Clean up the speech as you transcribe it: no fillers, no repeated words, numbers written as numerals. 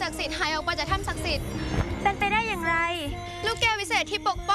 ศักดิ์สิทธิ์หายออกไปจากถ้ำศักดิ์สิทธิ์เป็นไปได้อย่างไรลูกแก้ววิเศษที่ปก